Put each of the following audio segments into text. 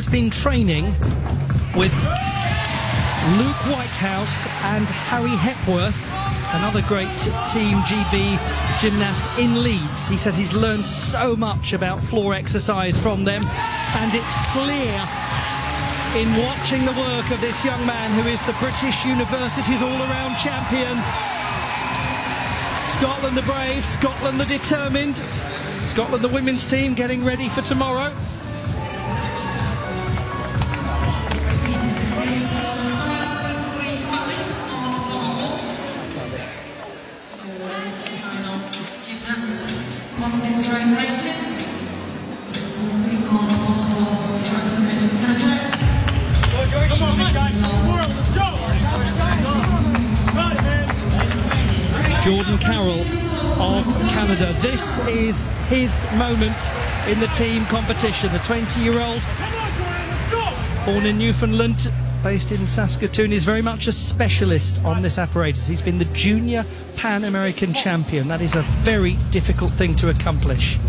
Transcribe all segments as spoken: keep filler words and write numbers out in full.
He's been training with Luke Whitehouse and Harry Hepworth, another great Team G B gymnast in Leeds. He says he's learned so much about floor exercise from them, and it's clear in watching the work of this young man who is the British University's all-around champion. Scotland the brave, Scotland the determined, Scotland the women's team getting ready for tomorrow. Jordan Carroll of Canada. This is his moment in the team competition. The twenty-year-old, born in Newfoundland, based in Saskatoon, is very much a specialist on this apparatus. He's been the junior Pan American champion. That is a very difficult thing to accomplish.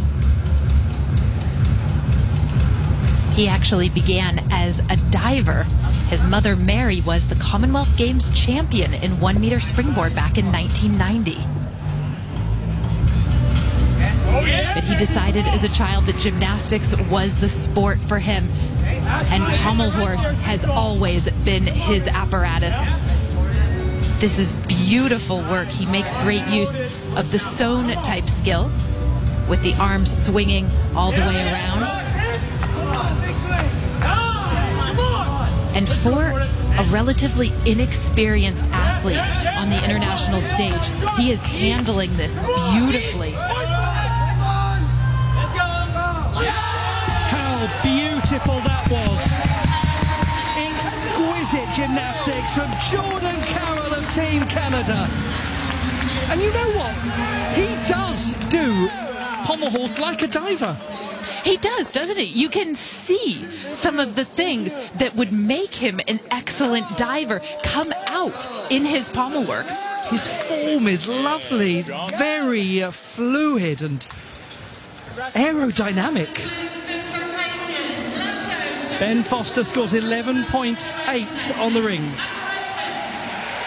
He actually began as a diver. His mother, Mary, was the Commonwealth Games champion in one meter springboard back in nineteen ninety. But he decided as a child that gymnastics was the sport for him. And pommel horse has always been his apparatus. This is beautiful work. He makes great use of the sewn type skill, with the arms swinging all the way around. And for a relatively inexperienced athlete on the international stage, he is handling this beautifully. How beautiful that was. Exquisite gymnastics from Jordan Carroll of Team Canada. And you know what? He does do pommel horse like a diver. He does, doesn't he? You can see some of the things that would make him an excellent diver come out in his pommel work. His form is lovely, very uh, fluid and aerodynamic. Ben Foster scores eleven point eight on the rings.